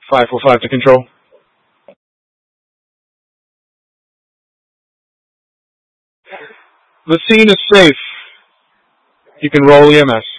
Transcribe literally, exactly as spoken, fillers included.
five four five to control. The scene is safe. You can roll E M S.